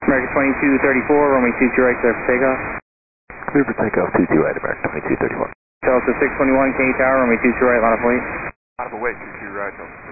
American 2234, runway 22 right, clear for takeoff. Clear for takeoff, 22 right, American 2234. Delta 621, K Tower, runway 22 right, line up weight. Line up weight, 22 right, Delta.